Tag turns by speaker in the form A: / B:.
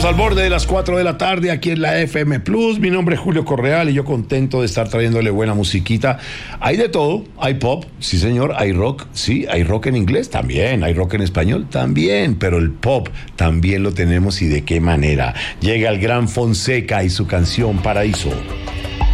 A: al borde de las 4 de la tarde aquí en la FM Plus. Mi nombre es Julio Correal y yo contento de estar trayéndole buena musiquita. Hay de todo, hay pop, sí señor, hay rock, sí, hay rock en inglés también, hay rock en español también, pero el pop también lo tenemos y de qué manera. Llega el gran Fonseca y su canción Paraíso.